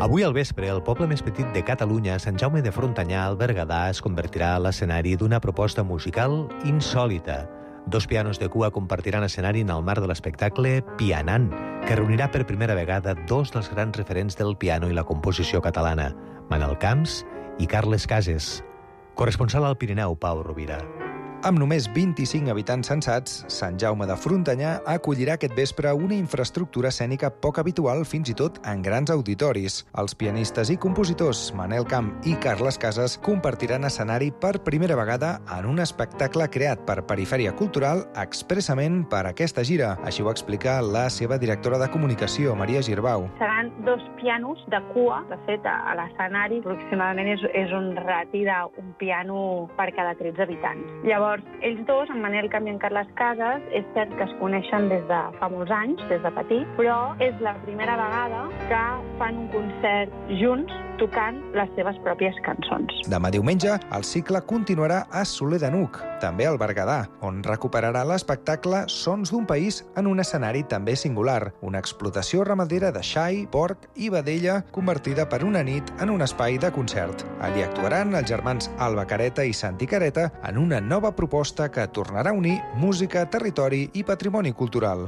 Avui al vespre, el poble més petit de Catalunya, Sant Jaume de Frontanyà, al Berguedà, es convertirà a l'escenari d'una proposta musical insòlita. 2 pianos de cua compartiran escenari en el marc de l'espectacle Pianant, que reunirà per primera vegada 2 dels grans referents del piano i la composició catalana, Manel Camps i Carles Cases. Corresponsal al Pirineu, Pau Rovira. Amb només 25 habitants censats, Sant Jaume de Frontanyà acollirà aquest vespre una infraestructura escènica poc habitual fins i tot en grans auditoris. Els pianistes i compositors Manel Camp i Carles Cases compartiran escenari per primera vegada en un espectacle creat per Perifèria Cultural expressament per aquesta gira. Així ho explica la seva directora de comunicació, Maria Girbau. Seran 2 pianos de cua. De fet, a l'escenari aproximadament és un rati d'un piano per cada 13 habitants. Llavors, ells dos, en Manel Camp i en Carles Cases, és cert que es coneixen des de fa molts anys, des de petit, però és la primera vegada que fan un concert junts tocant les seves pròpies cançons. Demà diumenge, el cicle continuarà a Soler de Nuc, també al Berguedà, on recuperarà l'espectacle Sons d'un país en un escenari també singular, una explotació ramadera de xai, porc i vedella convertida per una nit en un espai de concert. Allí actuaran els germans Alba Careta i Santi Careta en una nova proposta que tornarà a unir música, territori i patrimoni cultural.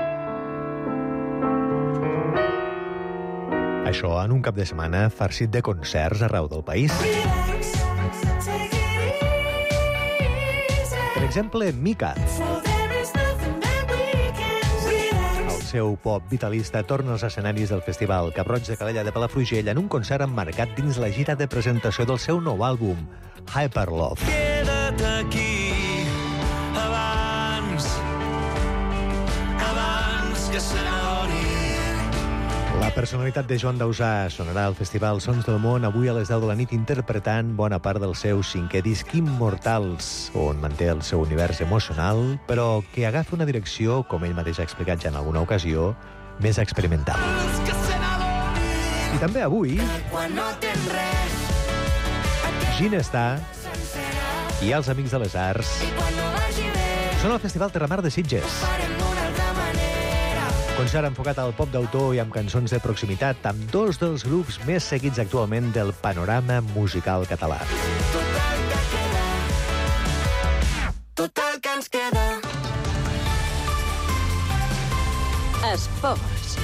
Això en un cap de setmana farcit de concerts arreu del país. Per exemple, Mika. El seu pop vitalista torna als escenaris del Festival Cap-roig de Calella de Palafrugell en un concert emmarcat dins la gira de presentació del seu nou àlbum, Hyperlove. Queda't aquí abans que se n'adoni. La personalitat de Joan Dausà sonarà al Festival Sons del Món avui a les 10 de la nit interpretant bona part del seu 5è disc Immortals, on manté el seu univers emocional, però que agafa una direcció, com ell mateix ha explicat ja en alguna ocasió, més experimental. I també avui Ginestar i els Amics de les Arts són al Festival Terramar de Sitges. Concert enfocat al pop d'autor i amb cançons de proximitat, amb 2 dels grups més seguits actualment del panorama musical català. Tot el que ens queda. Esports.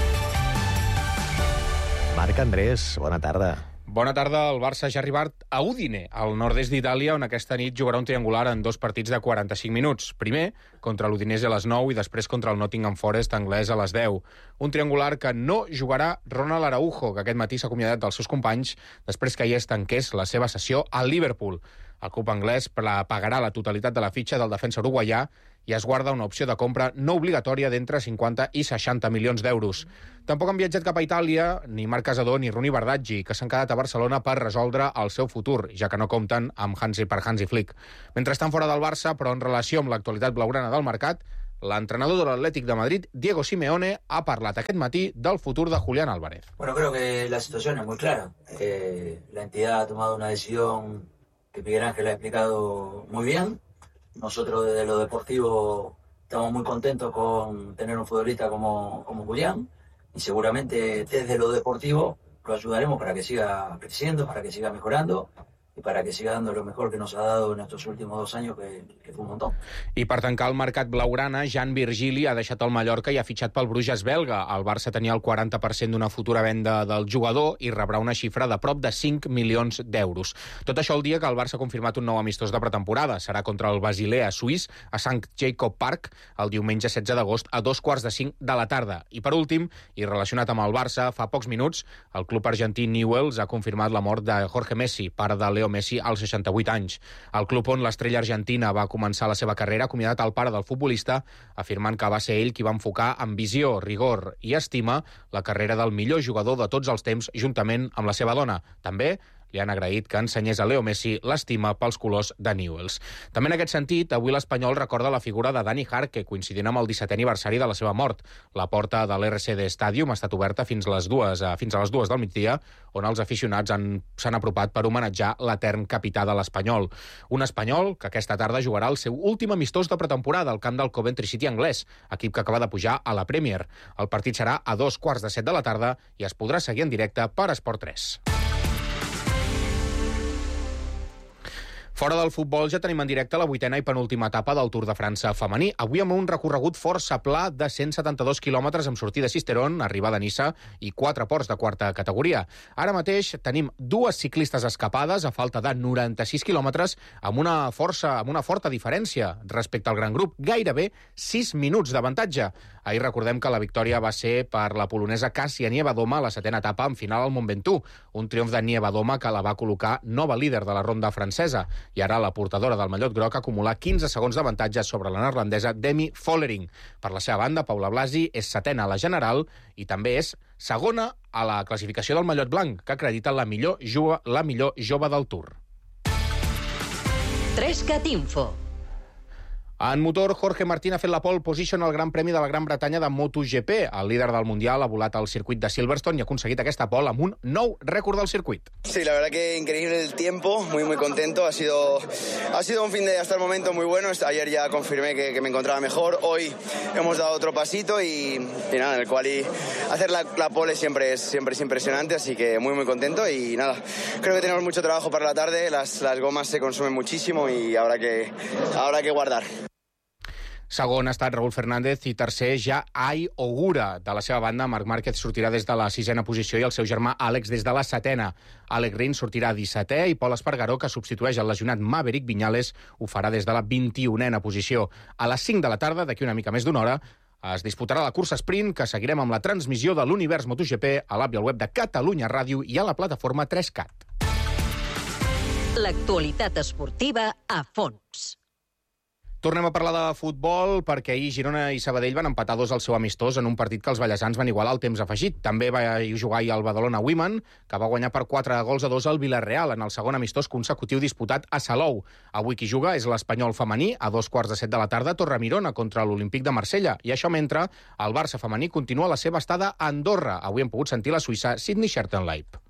Marc Andrés, bona tarda. Bona tarda. El Barça ja ha arribat a Udine, al nord-est d'Itàlia, on aquesta nit jugarà un triangular en 2 partits de 45 minuts. Primer, contra l'Udinese a les 9 i després contra el Nottingham Forest anglès a les 10. Un triangular que no jugarà Ronald Araujo, que aquest matí s'ha acomiadat dels seus companys després que ahir es tanqués la seva sessió al Liverpool. El club anglès pagarà la totalitat de la fitxa del defensa uruguaià i es guarda una opció de compra no obligatòria d'entre 50 i 60 milions d'euros. Tampoc han viatjat cap a Itàlia ni Marc Casadó ni Roni Bardaggi, que s'han quedat a Barcelona per resoldre el seu futur, ja que no compten amb Hansi Flick. Mentre estan fora del Barça, però en relació amb l'actualitat blaugrana del mercat, l'entrenador de l'Atlètic de Madrid, Diego Simeone, ha parlat aquest matí del futur de Julián Álvarez. Bueno, creo que la situación es muy clara. La entidad ha tomado una decisión que Miguel Ángel ha explicado muy bien. Nosotros desde lo deportivo estamos muy contentos con tener un futbolista como Julián y seguramente desde lo deportivo lo ayudaremos para que siga creciendo, para que siga mejorando i para que siga dando lo mejor que nos ha dado en estos últimos 2 años, que fue un montón. I per tancar el mercat blaugrana, Jan Virgili ha deixat el Mallorca i ha fitxat pel Bruges belga. El Barça tenia el 40% d'una futura venda del jugador i rebrà una xifra de prop de 5 milions d'euros. Tot això el dia que el Barça ha confirmat un nou amistós de pretemporada. Serà contra el Basilea suís a St. Jacob Park el diumenge 16 d'agost a 2:45 de la tarda. I per últim, i relacionat amb el Barça, fa pocs minuts, el club argentí Newell's ha confirmat la mort de Jorge Messi, pare de Leo Messi, als 68 anys. El club on l'estrella argentina va començar la seva carrera ha acomiadat el pare del futbolista, afirmant que va ser ell qui va enfocar amb visió, rigor i estima la carrera del millor jugador de tots els temps juntament amb la seva dona. També li han agraït que ensenyés a Leo Messi l'estima pels colors de Newell's. També en aquest sentit, avui l'Espanyol recorda la figura de Dani Jarque, coincidint amb el 17è aniversari de la seva mort. La porta de l'RCD Stadium ha estat oberta fins a les 2 del migdia, on els aficionats s'han apropat per homenatjar l'etern capità de l'Espanyol. Un Espanyol que aquesta tarda jugarà el seu últim amistós de pretemporada al camp del Coventry City anglès, equip que acaba de pujar a la Premier. El partit serà a 7:15 de la tarda i es podrà seguir en directe per Esport 3. Fora del futbol ja tenim en directe la 8ª i penúltima etapa del Tour de França femení. Avui amb un recorregut força pla de 172 quilòmetres amb sortida a Sisteron, arribada a Niça i 4 ports de quarta categoria. Ara mateix tenim 2 ciclistes escapades a falta de 96 quilòmetres amb una forta diferència respecte al gran grup, gairebé 6 minuts d'avantatge. Ahir recordem que la victòria va ser per la polonesa Kasia Niewiadoma a la 7ª etapa en final al Mont Ventoux, un triomf de Niewiadoma que la va col·locar nova líder de la ronda francesa. I ara la portadora del mallot groc acumula 15 segons d'avantatge sobre la neerlandesa Demi Vollering. Per la seva banda, Paula Blasi és 7ª a la general i també és 2ª a la classificació del mallot blanc, que acredita la millor jove del Tour. 3CAT Info. En motor, Jorge Martín ha fet la pole position al Gran Premi de la Gran Bretanya de MotoGP. El líder del Mundial ha volat al circuit de Silverstone i ha aconseguit aquesta pole amb un nou rècord del circuit. Sí, la verdad que increíble el tiempo, muy contento. Ha sido un fin de hasta el momento muy bueno. Ayer ya confirmé que me encontraba mejor. Hoy hemos dado otro pasito y nada, en el cual hacer la pole siempre es impresionante, así que muy contento y nada. Creo que tenemos mucho trabajo para la tarde, las gomas se consumen muchísimo y habrá que guardar. Segon ha estat Raúl Fernández i tercer ja Ai Ogura. De la seva banda, Marc Márquez sortirà des de la 6ª posició i el seu germà Àlex des de la 7ª. Àlex Rins sortirà 17è i Pol Espargaró, que substitueix el lesionat Maverick Viñales, ho farà des de la 21ª posició. A les 5 de la tarda, d'aquí una mica més d'una hora, es disputarà la cursa sprint, que seguirem amb la transmissió de l'Univers MotoGP a l'app i al web de Catalunya Ràdio i a la plataforma 3CAT. L'actualitat esportiva a fons. Tornem a parlar de futbol perquè ahir Girona i Sabadell van empatar 2 al seu amistós en un partit que els ballesans van igualar al temps afegit. També va jugar ahir el Badalona Women, que va guanyar per 4-2 al Villarreal en el segon amistós consecutiu disputat a Salou. Avui qui juga és l'Espanyol femení a 7:15 de la tarda a Torremirona contra l'Olímpic de Marsella. I això mentre el Barça femení continua la seva estada a Andorra. Avui hem pogut sentir la suïssa Sydney Schertenleib.